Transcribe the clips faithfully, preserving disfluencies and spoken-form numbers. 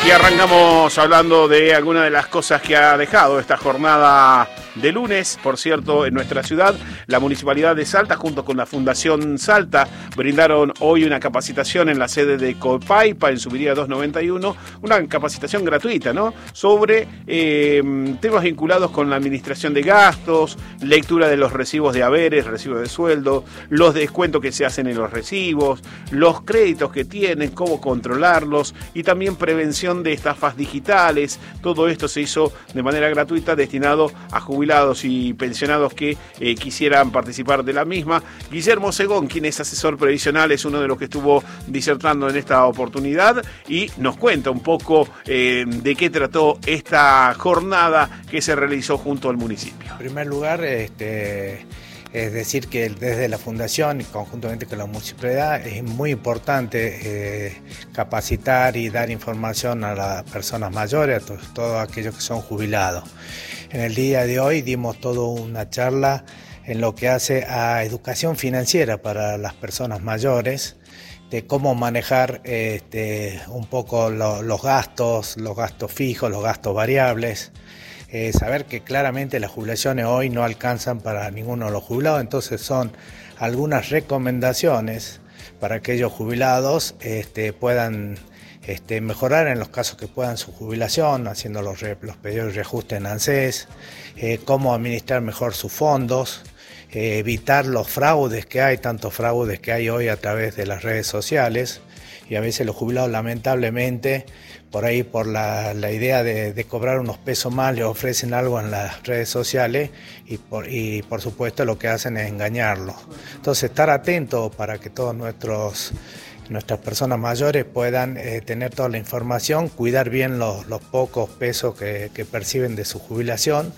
Y arrancamos hablando de algunas de las cosas que ha dejado esta jornada de lunes. Por cierto, en nuestra ciudad, la Municipalidad de Salta, junto con la Fundación Salta, brindaron hoy una capacitación en la sede de Copaipa, en Subiría doscientos noventa y uno, una capacitación gratuita, ¿no? Sobre eh, temas vinculados con la administración de gastos, lectura de los recibos de haberes, recibos de sueldo, los descuentos que se hacen en los recibos, los créditos que tienen, cómo controlarlos y también prevención de estafas digitales. Todo esto se hizo de manera gratuita, destinado a jubilados y pensionados que eh, quisieran participar de la misma. Guillermo Segón, quien es asesor previsional, es uno de los que estuvo disertando en esta oportunidad y nos cuenta un poco eh, de qué trató esta jornada que se realizó junto al municipio. En primer lugar, este... es decir, que desde la Fundación y conjuntamente con la Municipalidad es muy importante eh, capacitar y dar información a las personas mayores, a to todos aquellos que son jubilados. En el día de hoy dimos toda una charla en lo que hace a educación financiera para las personas mayores, de cómo manejar este, un poco lo, los gastos, los gastos fijos, los gastos variables. Eh, saber que claramente las jubilaciones hoy no alcanzan para ninguno de los jubilados, entonces son algunas recomendaciones para que aquellos jubilados este, puedan este, mejorar en los casos que puedan su jubilación, haciendo los, re, los pedidos de reajuste en ANSES, eh, cómo administrar mejor sus fondos, eh, evitar los fraudes que hay, tantos fraudes que hay hoy a través de las redes sociales. Y a veces los jubilados, lamentablemente, por ahí por la, la idea de, de cobrar unos pesos más, le ofrecen algo en las redes sociales y por, y por supuesto lo que hacen es engañarlos. Entonces estar atento para que todos nuestros nuestras personas mayores puedan eh, tener toda la información, cuidar bien los, los pocos pesos que, que perciben de su jubilación.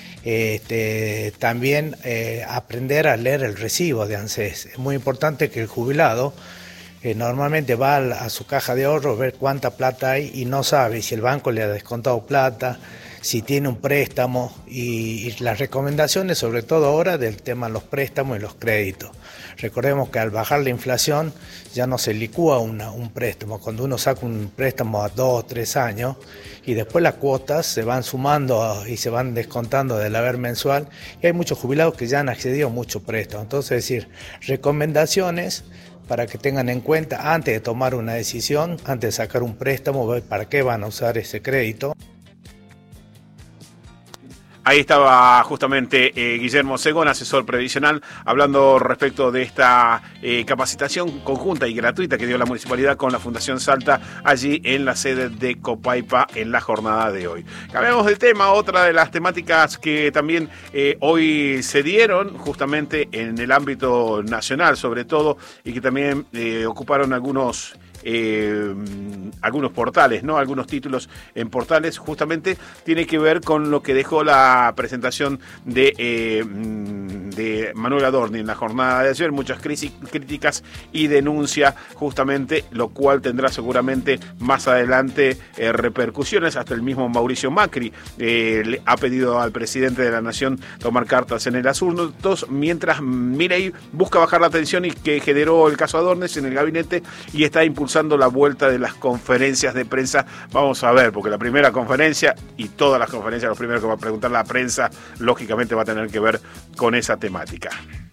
Este, también eh, aprender a leer el recibo de ANSES. Es muy importante que el jubilado Eh, normalmente va a su caja de ahorro, ver cuánta plata hay y no sabe si el banco le ha descontado plata, si tiene un préstamo y, y las recomendaciones sobre todo ahora del tema de los préstamos y los créditos. Recordemos que al bajar la inflación ya no se licúa una, un préstamo, cuando uno saca un préstamo a dos o tres años y después las cuotas se van sumando y se van descontando del haber mensual y hay muchos jubilados que ya han accedido a mucho préstamo. Entonces, es decir, recomendaciones para que tengan en cuenta antes de tomar una decisión, antes de sacar un préstamo, ver para qué van a usar ese crédito. Ahí estaba justamente eh, Guillermo Segón, asesor previsional, hablando respecto de esta eh, capacitación conjunta y gratuita que dio la Municipalidad con la Fundación Salta allí en la sede de Copaipa en la jornada de hoy. Cambiamos de tema, otra de las temáticas que también eh, hoy se dieron justamente en el ámbito nacional sobre todo y que también eh, ocuparon algunos... Eh, algunos portales, ¿no? Algunos títulos en portales, justamente tiene que ver con lo que dejó la presentación de, eh, de Manuel Adorni en la jornada de ayer, muchas críticas y denuncia justamente, lo cual tendrá seguramente más adelante eh, repercusiones. Hasta el mismo Mauricio Macri eh, le ha pedido al presidente de la Nación tomar cartas en el asunto, mientras Milei busca bajar la tensión y que generó el caso Adorni en el gabinete y está impulsando la vuelta de las conferencias de prensa. Vamos a ver, porque la primera conferencia y todas las conferencias, lo primero que va a preguntar la prensa, lógicamente va a tener que ver con esa temática.